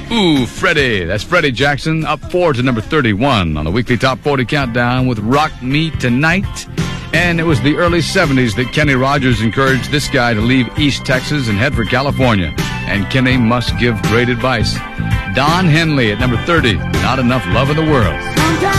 Ooh, Freddie. That's Freddie Jackson, up 4 to number 31 on the weekly Top 40 Countdown with Rock Me Tonight. And it was the early 70s that Kenny Rogers encouraged this guy to leave East Texas and head for California. And Kenny must give great advice. Don Henley at number 30, Not Enough Love in the World.